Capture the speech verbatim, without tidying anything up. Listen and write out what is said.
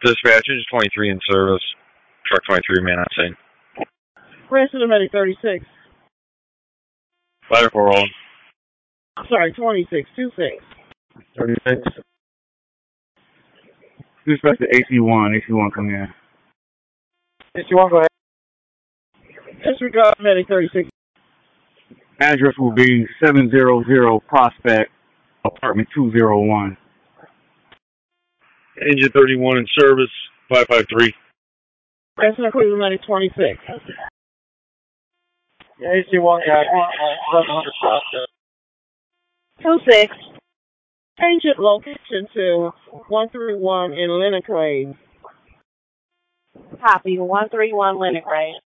Dispatch, engine twenty-three in service. Truck twenty-three, man, I'm saying. President Medic thirty-six. Five four rolling. Sorry, twenty-six, two six. thirty-six. Dispatch to A C one. A C one, come in. A C one, go ahead. Disregard Medic thirty-six. Address will be seven hundred Prospect, apartment two oh one. Engine thirty-one in service. five five three. President Cleveland Medic twenty-six. Yeah, A C one guy. two six. Change it location to one three one in Lennox Lane. Copy, one three one Lennox Lane.